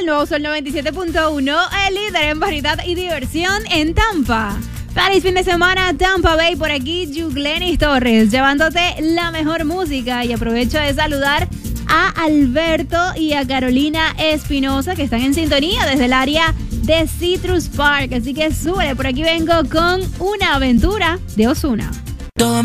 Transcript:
el nuevo Sol 97.1, el líder en variedad y diversión en Tampa. Feliz fin de semana, Tampa Bay, por aquí, Yuglenis Torres, llevándote la mejor música. Y aprovecho de saludar a Alberto y a Carolina Espinosa, que están en sintonía desde el área de Citrus Park. Así que sube, por aquí vengo con Una Aventura de Ozuna.